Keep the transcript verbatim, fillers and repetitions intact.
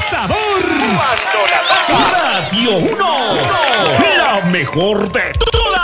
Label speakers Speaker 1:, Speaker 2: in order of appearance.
Speaker 1: sabor.
Speaker 2: Cuando la toca.
Speaker 1: Radio uno. La mejor de todas.